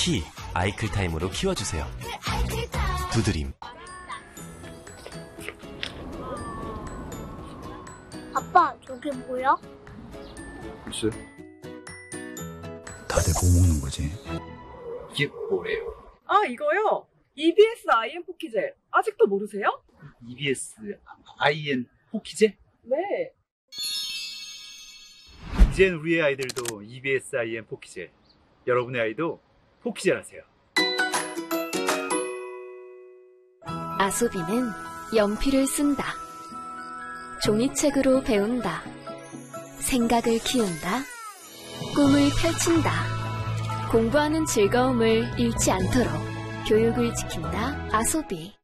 특히 아이클타임으로 키워주세요. 두드림. 아빠, 저게 뭐야? 글쎄. 다들 뭐 먹는 거지? 이게 뭐래요? 아, 이거요? EBS IM 포키젤. 아직도 모르세요? EBS IN 포키제? 네. 이젠 우리의 아이들도 EBS IN 포키젤. 여러분의 아이도 포키젤 하세요. 아소비는 연필을 쓴다. 종이책으로 배운다. 생각을 키운다. 꿈을 펼친다. 공부하는 즐거움을 잃지 않도록 교육을 지킨다. 아소비.